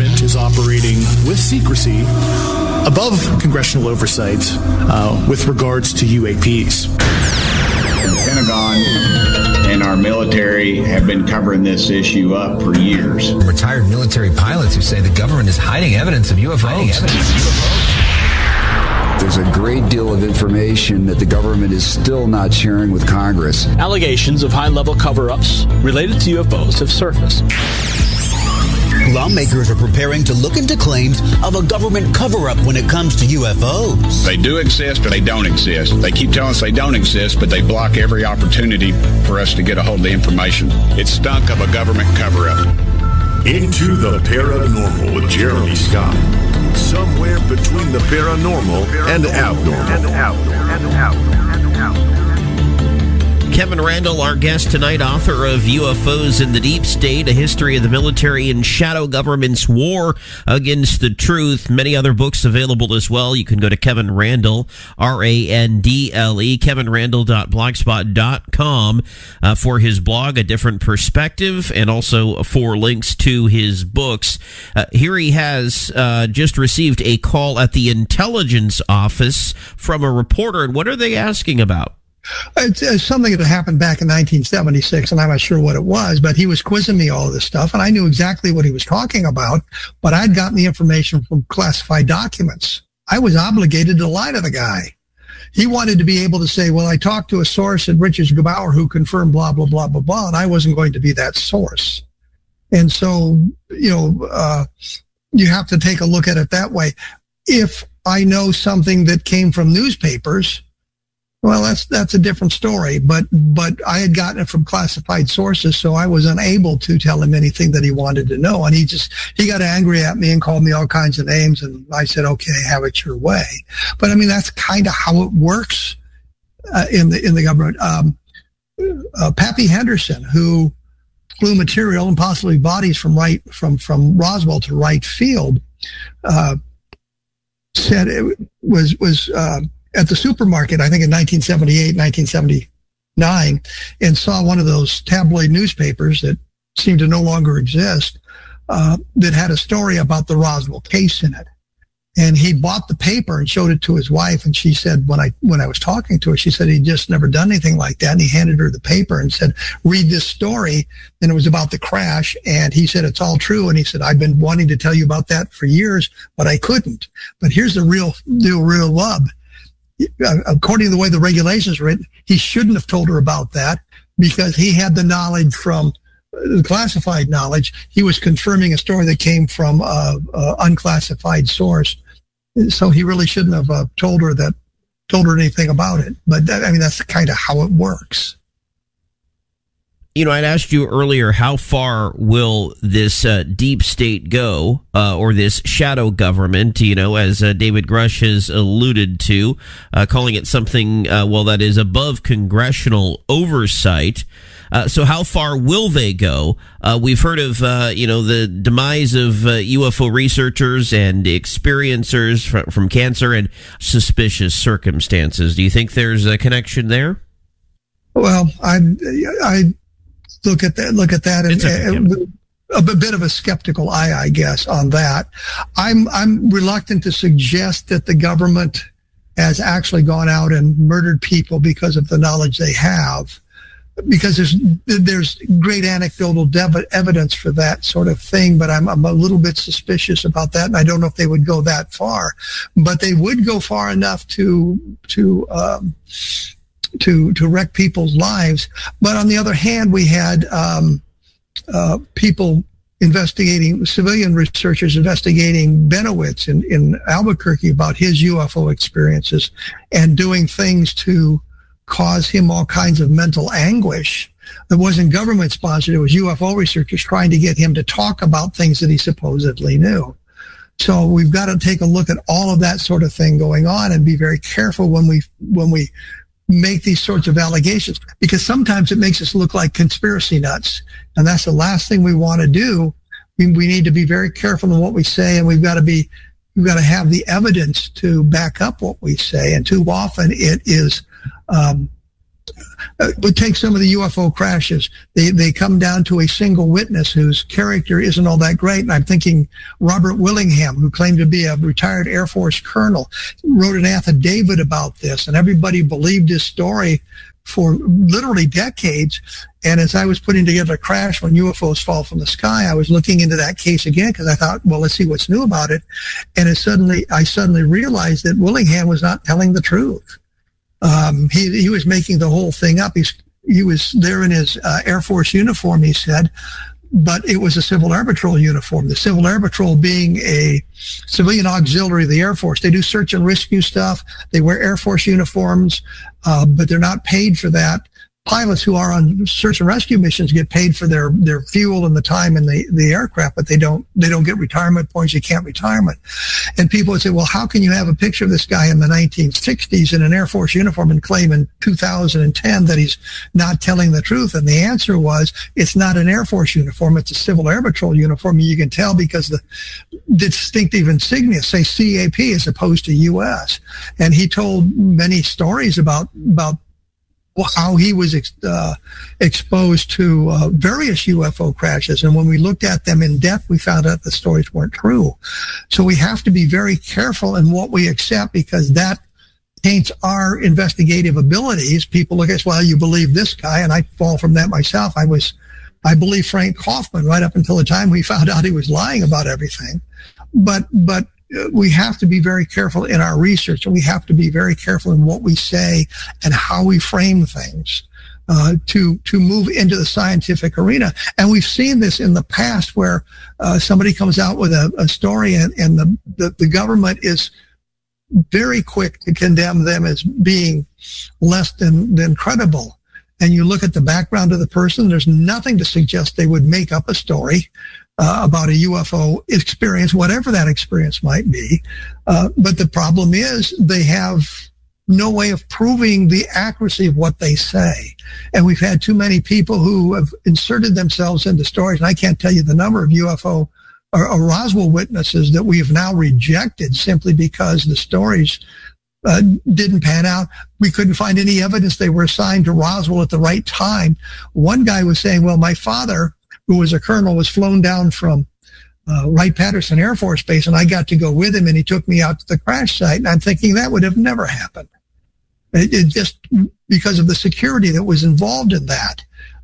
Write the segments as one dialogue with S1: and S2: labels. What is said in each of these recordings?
S1: government is operating with secrecy above congressional oversight with regards to UAPs.
S2: The Pentagon and our military have been covering this issue up for years.
S3: Retired military pilots who say the government is hiding evidence of UFOs.
S4: There's a great deal of information that the government is still not sharing with Congress.
S5: Allegations of high-level cover-ups related to UFOs have surfaced.
S6: Lawmakers are preparing to look into claims of a government cover-up when it comes to UFOs.
S2: They do exist, but they don't exist. They keep telling us they don't exist, but they block every opportunity for us to get a hold of the information. It stunk of a government cover-up.
S7: Into the Paranormal with Jeremy Scott. Somewhere between the paranormal and abnormal.
S8: Kevin Randle, our guest tonight, author of UFOs in the Deep State, A History of the Military and Shadow Government's War Against the Truth. Many other books available as well. You can go to Kevin Randle, R-A-N-D-L-E, kevinrandle.blogspot.com for his blog, A Different Perspective, and also for links to his books. Here he has just received a call at the intelligence office from a reporter. And what are they asking about?
S9: It's something that happened back in 1976, and I'm not sure what it was, but he was quizzing me all of this stuff, and I knew exactly what he was talking about, but I'd gotten the information from classified documents. I was obligated to lie to the guy. He wanted to be able to say, well, I talked to a source at Richard Gebauer who confirmed blah, blah, blah, blah, blah, and I wasn't going to be that source. And so, you have to take a look at it that way. If I know something that came from newspapers, well, that's a different story, but I had gotten it from classified sources, so I was unable to tell him anything that he wanted to know. And he got angry at me and called me all kinds of names, and I said, okay, have it your way. But I mean, that's kind of how it works in the government. Pappy Henderson, who flew material and possibly bodies from Roswell to Wright Field, said it was at the supermarket, I think in 1978, 1979, and saw one of those tabloid newspapers that seemed to no longer exist, that had a story about the Roswell case in it. And he bought the paper and showed it to his wife, and she said, when I was talking to her, she said he'd just never done anything like that, and he handed her the paper and said, read this story, and it was about the crash, and he said, it's all true, and he said, I've been wanting to tell you about that for years, but I couldn't. But here's the real rub. According to the way the regulations are written, he shouldn't have told her about that because he had the knowledge from the classified knowledge. He was confirming a story that came from an unclassified source. So he really shouldn't have told her anything about it. But that's kind of how it works.
S8: I'd asked you earlier, how far will this deep state go, or this shadow government, as David Grush has alluded to, calling it something, that is above congressional oversight. So how far will they go? We've heard of, the demise of UFO researchers and experiencers from cancer and suspicious circumstances. Do you think there's a connection there?
S9: Well, I look at that and a bit of a skeptical eye, I guess, on that. I'm reluctant to suggest that the government has actually gone out and murdered people because of the knowledge they have, because there's great anecdotal evidence for that sort of thing, but I'm a little bit suspicious about that, and I don't know if they would go that far, but they would go far enough to wreck people's lives. But on the other hand, we had people investigating, civilian researchers investigating Benowitz in Albuquerque about his UFO experiences and doing things to cause him all kinds of mental anguish. It wasn't government sponsored. It was UFO researchers trying to get him to talk about things that he supposedly knew. So we've got to take a look at all of that sort of thing going on and be very careful when we make these sorts of allegations, because sometimes it makes us look like conspiracy nuts, and that's the last thing we want to do. We need to be very careful in what we say, and we've got to have the evidence to back up what we say. And too often it is But take some of the UFO crashes. They come down to a single witness whose character isn't all that great. And I'm thinking Robert Willingham, who claimed to be a retired Air Force colonel, wrote an affidavit about this, and everybody believed his story for literally decades. And as I was putting together a crash when UFOs fall from the sky, I was looking into that case again because I thought, well, let's see what's new about it. And I suddenly realized that Willingham was not telling the truth. He was making the whole thing up. He was there in his Air Force uniform, he said, but it was a Civil Air Patrol uniform. The Civil Air Patrol being a civilian auxiliary of the Air Force. They do search and rescue stuff. They wear Air Force uniforms, but they're not paid for that. Pilots who are on search and rescue missions get paid for their fuel and the time in the aircraft, but they don't get retirement points. You can't retirement. And people would say, well, how can you have a picture of this guy in the 1960s in an Air Force uniform and claim in 2010 that he's not telling the truth? And the answer was, it's not an Air Force uniform. It's a Civil Air Patrol uniform. You can tell because the distinctive insignia say CAP as opposed to U.S. And he told many stories about how he was exposed to various UFO crashes. And when we looked at them in depth, we found out the stories weren't true. So we have to be very careful in what we accept because that taints our investigative abilities. People look at us, well, you believe this guy, and I fall from that myself. I believe Frank Kaufman right up until the time we found out he was lying about everything. But we have to be very careful in our research, and we have to be very careful in what we say and how we frame things to move into the scientific arena. And we've seen this in the past where somebody comes out with a story and the government is very quick to condemn them as being less than credible. And you look at the background of the person, there's nothing to suggest they would make up a story about a UFO experience, whatever that experience might be. But the problem is they have no way of proving the accuracy of what they say. And we've had too many people who have inserted themselves into stories. And I can't tell you the number of UFO or Roswell witnesses that we have now rejected simply because the stories didn't pan out. We couldn't find any evidence they were assigned to Roswell at the right time. One guy was saying, well, my father, who was a colonel, was flown down from Wright-Patterson Air Force Base, and I got to go with him, and he took me out to the crash site. And I'm thinking that would have never happened. It just because of the security that was involved in that.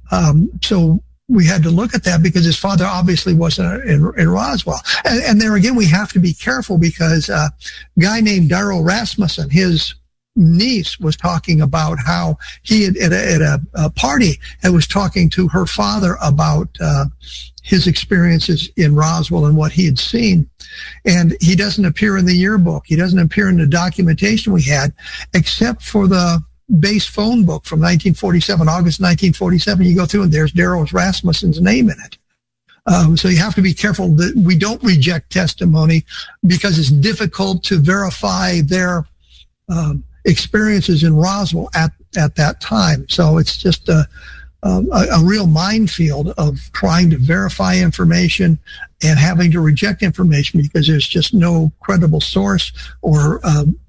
S9: So we had to look at that because his father obviously wasn't in Roswell. And there again, we have to be careful because a guy named Darrell Rasmussen, his niece was talking about how he had at a party and was talking to her father about his experiences in Roswell and what he had seen. And he doesn't appear in the yearbook. He doesn't appear in the documentation we had, except for the base phone book from 1947, August 1947. You go through and there's Darrell Rasmussen's name in it. So you have to be careful that we don't reject testimony because it's difficult to verify their experiences in Roswell at that time. So it's just a real minefield of trying to verify information and having to reject information because there's just no credible source or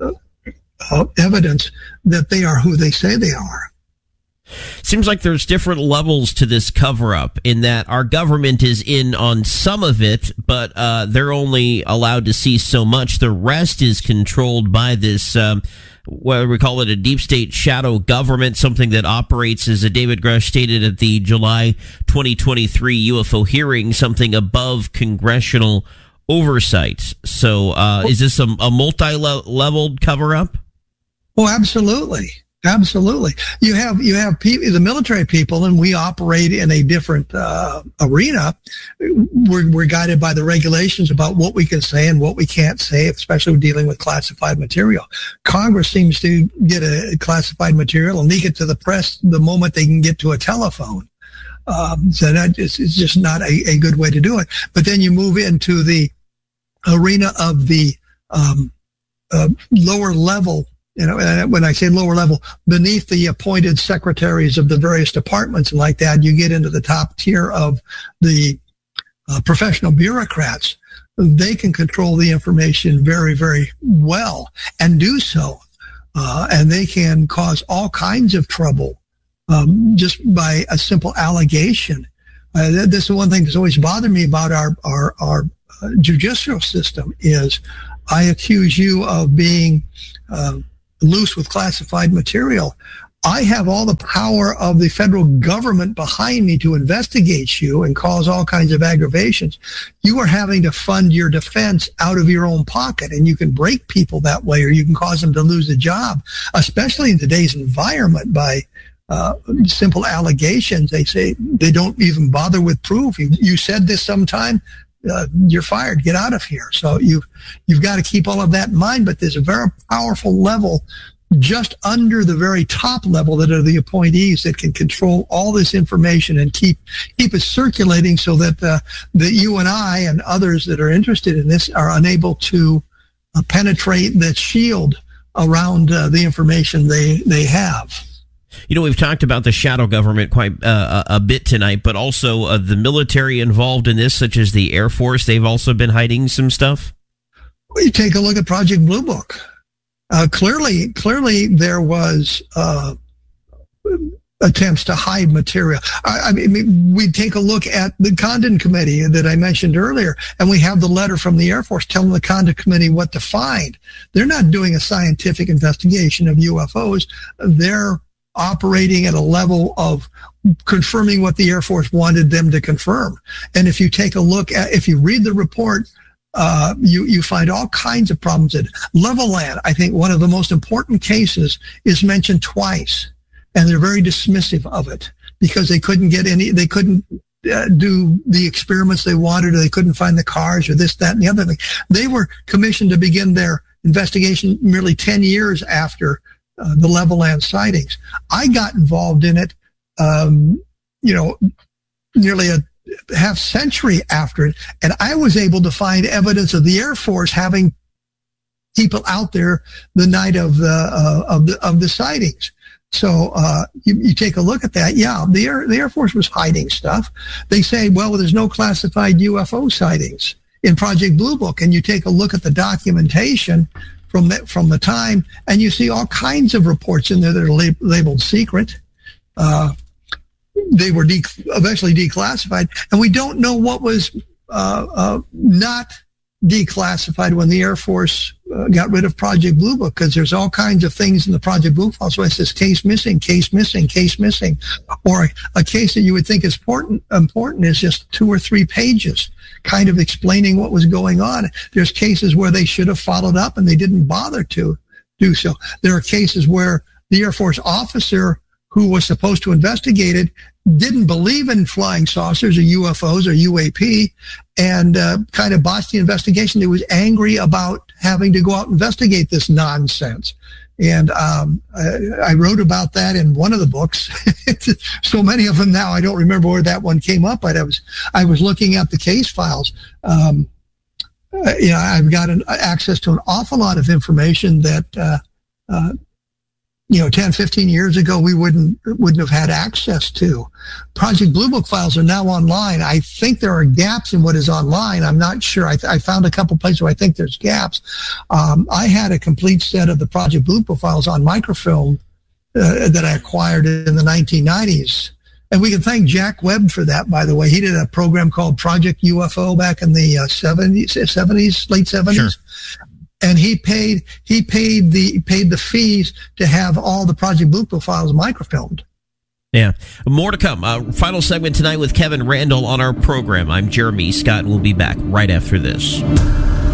S9: evidence that they are who they say they are.
S8: Seems like there's different levels to this cover-up in that our government is in on some of it, but they're only allowed to see so much. The rest is controlled by this, whether we call it a deep state shadow government, something that operates, as David Grush stated at the July 2023 UFO hearing, something above congressional oversight. So is this a multi-leveled cover-up?
S9: Oh, absolutely. Absolutely. You have the military people, and we operate in a different arena. We're guided by the regulations about what we can say and what we can't say, especially dealing with classified material. Congress seems to get a classified material and leak it to the press the moment they can get to a telephone. So that it's just not a good way to do it. But then you move into the arena of the lower level. You know, and when I say lower level, beneath the appointed secretaries of the various departments and like that, you get into the top tier of the professional bureaucrats. They can control the information very, very well and do so. And they can cause all kinds of trouble just by a simple allegation. This is one thing that's always bothered me about our judicial system is I accuse you of being loose with classified material. I have all the power of the federal government behind me to investigate you and cause all kinds of aggravations. You are having to fund your defense out of your own pocket, and you can break people that way, or you can cause them to lose a job, especially in today's environment by simple allegations. They say they don't even bother with proof. You said this sometime, you're fired, get out of here. So you've got to keep all of that in mind, but there's a very powerful level just under the very top level that are the appointees that can control all this information and keep it circulating so that that you and I and others that are interested in this are unable to penetrate that shield around the information they have.
S8: You know, we've talked about the shadow government quite a bit tonight, but also the military involved in this, such as the Air Force. They've also been hiding some stuff.
S9: Well, you take a look at Project Blue Book. Clearly, there was attempts to hide material. I mean, we take a look at the Condon Committee that I mentioned earlier, and we have the letter from the Air Force telling the Condon Committee what to find. They're not doing a scientific investigation of UFOs. They're operating at a level of confirming what the Air Force wanted them to confirm. And if you take a look at, if you read the report, you find all kinds of problems. At Levelland, I think one of the most important cases is mentioned twice, and they're very dismissive of it because they couldn't do the experiments they wanted, or they couldn't find the cars, or this, that, and the other thing. They were commissioned to begin their investigation merely 10 years after the Levelland sightings. I got involved in it, nearly a half century after it, and I was able to find evidence of the Air Force having people out there the night of the sightings. So you take a look at that. Yeah, the Air Force was hiding stuff. They say, well, there's no classified UFO sightings in Project Blue Book, and you take a look at the documentation from the time, and you see all kinds of reports in there that are labeled secret. They were eventually declassified, and we don't know what was not declassified when the Air Force got rid of Project Blue Book, because there's all kinds of things in the Project Blue file. So it says case missing, case missing, case missing, or a case that you would think is important is just 2 or 3 pages, kind of explaining what was going on. There's cases where they should have followed up and they didn't bother to do so. There are cases where the Air Force officer who was supposed to investigate it didn't believe in flying saucers or UFOs or UAP, and kind of botched the investigation. They was angry about having to go out and investigate this nonsense. And I wrote about that in one of the books. So many of them now, I don't remember where that one came up, but I was looking at the case files. I've got access to an awful lot of information that 10, 15 years ago, we wouldn't have had access to. Project Blue Book files are now online. I think there are gaps in what is online. I'm not sure. I found a couple places where I think there's gaps. I had a complete set of the Project Blue Book files on microfilm that I acquired in the 1990s. And we can thank Jack Webb for that, by the way. He did a program called Project UFO back in the late 70s. Sure. And he paid the fees to have all the Project Blue Book files microfilmed.
S8: Yeah. More to come. Final segment tonight with Kevin Randle on our program. I'm Jeremy Scott, and we'll be back right after this.